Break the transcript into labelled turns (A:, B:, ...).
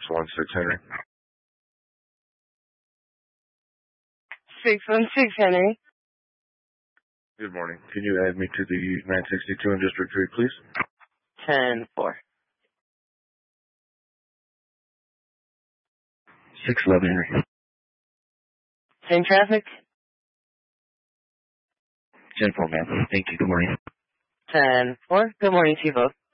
A: 616 Henry.
B: 616 Henry.
A: Good morning. Can you add me to the 962 in District 3, please?
B: 10-4.
A: 611 Henry.
B: Same traffic?
A: 10-4, ma'am. Thank you. Good morning.
B: 10-4. Good morning to you both.